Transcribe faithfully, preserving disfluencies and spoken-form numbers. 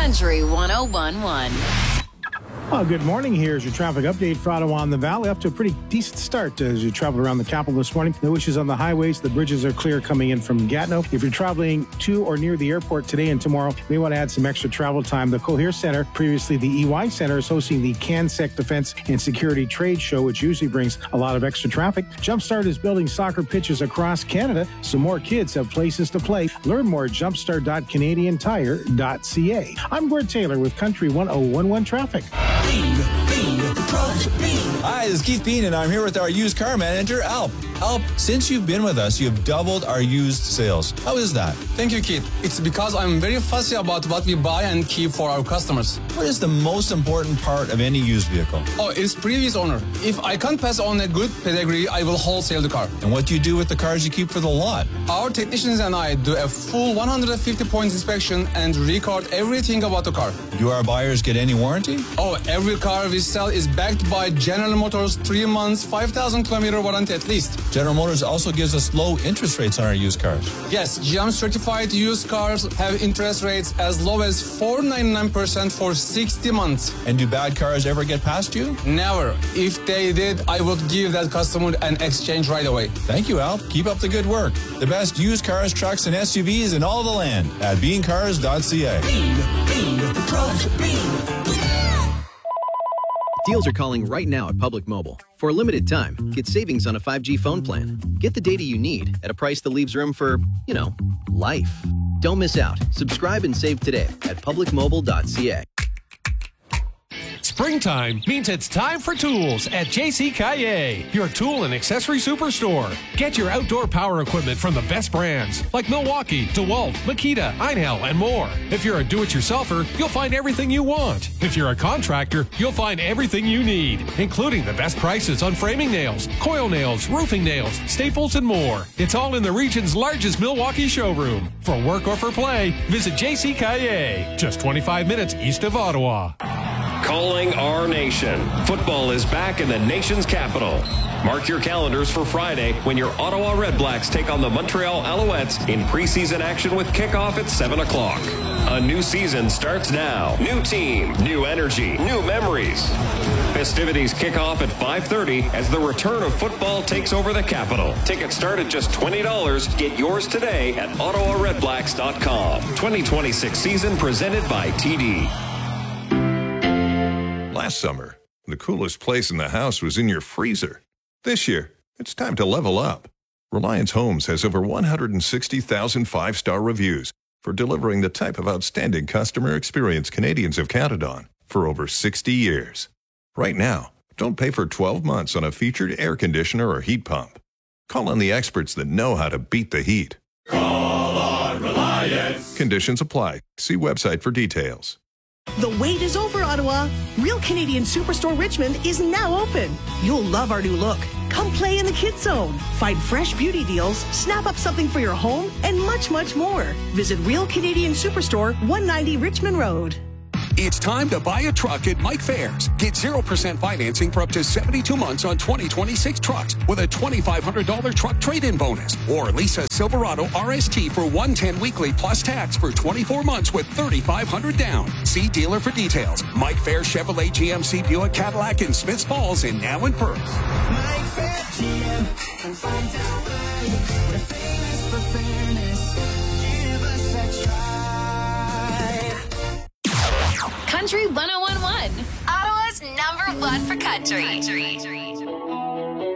Country one oh one point one. Well, good morning. Here's your traffic update for Ottawa and the Valley. Up to a pretty decent start as you travel around the capital this morning. No issues on the highways. The bridges are clear coming in from Gatineau. If you're traveling to or near the airport today and tomorrow, you may want to add some extra travel time. The Cohere Centre, previously the E Y Centre, is hosting the CanSec Defence and Security Trade Show, which usually brings a lot of extra traffic. Jumpstart is building soccer pitches across Canada so more kids have places to play. Learn more at jumpstart dot canadian tire dot c a. I'm Gord Taylor with Country one oh one point one Traffic. Hi, this is Keith Bean, and I'm here with our used car manager, Alp. Alp, since you've been with us, you've doubled our used sales. How is that? Thank you, Keith. It's because I'm very fussy about what we buy and keep for our customers. What is the most important part of any used vehicle? Oh, it's previous owner. If I can't pass on a good pedigree, I will wholesale the car. And what do you do with the cars you keep for the lot? Our technicians and I do a full one hundred fifty points inspection and record everything about the car. Do our buyers get any warranty? Oh, every car we sell is backed by General Motors three months, five thousand kilometer warranty at least. General Motors also gives us low interest rates on our used cars. Yes, G M certified used cars have interest rates as low as four point nine nine percent for sixty months. And do bad cars ever get past you? Never. If they did, I would give that customer an exchange right away. Thank you, Al. Keep up the good work. The best used cars, trucks, and S U Vs in all the land at bean cars dot c a. Bean, Bean, the pros of Bean. Deals are calling right now at Public Mobile. For a limited time, get savings on a five G phone plan. Get the data you need at a price that leaves room for, you know, life. Don't miss out. Subscribe and save today at public mobile dot c a. Springtime means it's time for tools at J C Caillet, your tool and accessory superstore. Get your outdoor power equipment from the best brands like Milwaukee, DeWalt, Makita, Einhell, and more. If you're a do-it-yourselfer, you'll find everything you want. If you're a contractor, you'll find everything you need, including the best prices on framing nails, coil nails, roofing nails, staples, and more. It's all in the region's largest Milwaukee showroom. For work or for play, visit J C Caillet, just twenty-five minutes east of Ottawa. Calling our nation. Football is back in the nation's capital. Mark your calendars for Friday when your Ottawa Redblacks take on the Montreal Alouettes in preseason action with kickoff at seven o'clock. A new season starts now. New team, new energy, new memories. Festivities kick off at five thirty as the return of football takes over the capital. Tickets start at just twenty dollars. Get yours today at ottawa redblacks dot com. twenty twenty-six season presented by T D. Last summer, the coolest place in the house was in your freezer. This year, it's time to level up. Reliance Homes has over one hundred sixty thousand five-star reviews for delivering the type of outstanding customer experience Canadians have counted on for over sixty years. Right now, don't pay for twelve months on a featured air conditioner or heat pump. Call on the experts that know how to beat the heat. Call on Reliance. Conditions apply. See website for details. The wait is over, Ottawa. Real Canadian Superstore Richmond is now open. You'll love our new look. Come play in the Kids Zone. Find fresh beauty deals, snap up something for your home, and much, much more. Visit Real Canadian Superstore, one ninety Richmond Road. It's time to buy a truck at Mike Fairs. Get zero percent financing for up to seventy-two months on twenty twenty-six trucks with a twenty-five hundred dollars truck trade-in bonus. Or lease a Silverado R S T for one hundred ten dollars weekly plus tax for twenty-four months with thirty-five hundred dollars down. See dealer for details. Mike Fairs Chevrolet, G M C, Buick, Cadillac in Smiths Falls and now in Perth. Mike Fair G M and find out why we're famous for fairness. Give us a try. Country one oh one point one, Ottawa's number one for country. country.